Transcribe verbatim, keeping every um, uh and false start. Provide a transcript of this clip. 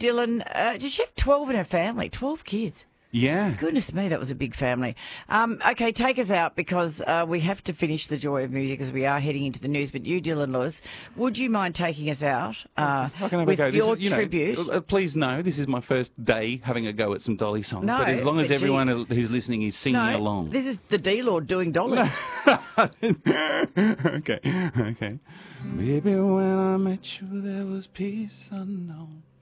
Dylan, uh, did she have twelve in her family? twelve kids? Yeah. Goodness me, that was a big family. Um, okay, take us out because uh, we have to finish the joy of music as we are heading into the news. But you, Dylan Lewis, would you mind taking us out uh, I can have with a go. your This is, you tribute? know, uh, please know, this is my first day having a go at some Dolly songs. No, but as long as but everyone gee- who's listening is singing no, along. this is the D-Lord doing Dolly. okay, okay. Baby, when I met you, there was peace unknown.